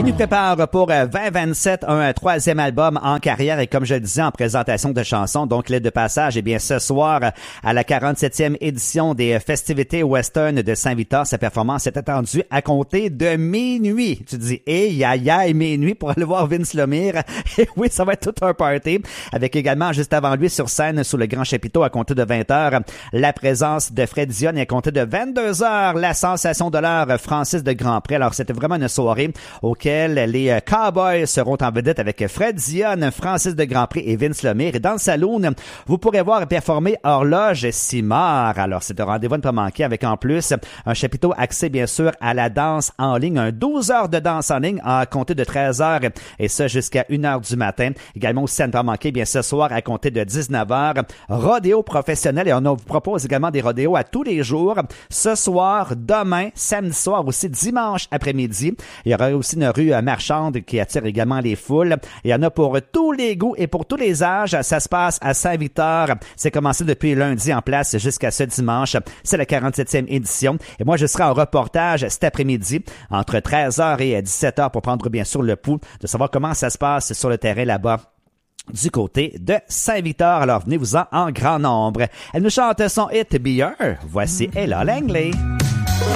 Il nous prépare pour 2027 un troisième album en carrière et comme je le disais en présentation de chansons, donc l'aide de passage, eh bien ce soir à la 47e édition des festivités western de Saint-Victor, sa performance est attendue à compter de minuit. Tu te dis, minuit pour aller voir Vince Lemire. Et oui, ça va être tout un party avec également juste avant lui sur scène sous le grand chapiteau à compter de 20h, la présence de Fred Dionne et à compter de 22h, la sensation de l'heure Francis de Grandpré. Alors c'était vraiment une soirée auquel les Cowboys seront en vedette avec Fred Dionne, Francis de Grandpré et Vince Lemire. Et dans le saloon, vous pourrez voir performer Horloge Simard. Alors, c'est un rendez-vous à ne pas manquer avec en plus un chapiteau axé bien sûr à la danse en ligne. Un 12 heures de danse en ligne à compter de 13h et ça jusqu'à 1h du matin. Également aussi à ne pas manquer bien ce soir à compter de 19h. Rodéo professionnel et on vous propose également des rodéos à tous les jours. Ce soir, demain, samedi soir aussi, dimanche après-midi. Il y aura aussi une rue marchande qui attire également les foules. Il y en a pour tous les goûts et pour tous les âges. Ça se passe à Saint-Victor. C'est commencé depuis lundi en place jusqu'à ce dimanche. C'est la 47e édition. Et moi, je serai en reportage cet après-midi entre 13h et 17h pour prendre bien sûr le pouls de savoir comment ça se passe sur le terrain là-bas du côté de Saint-Victor. Alors venez-vous en grand nombre. Elle nous chante son hit Be Her. Voici Ella Langley.